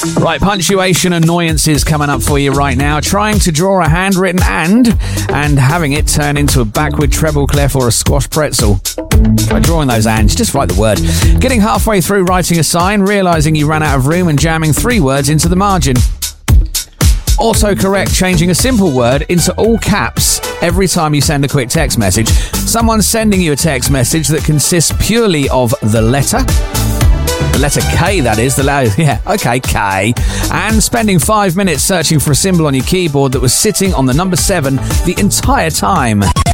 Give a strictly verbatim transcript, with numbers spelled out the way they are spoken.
Right, punctuation annoyances coming up for you right now. Trying to draw a handwritten and and having it turn into a backward treble clef or a squash pretzel. By drawing those ands, just write the word. Getting halfway through writing a sign, realising you ran out of room and jamming three words into the margin. Autocorrect changing a simple word into all caps every time you send a quick text message. Someone sending you a text message that consists purely of the letter. The letter K, that is. The letter, yeah, okay, K. And spending five minutes searching for a symbol on your keyboard that was sitting on the number seven the entire time.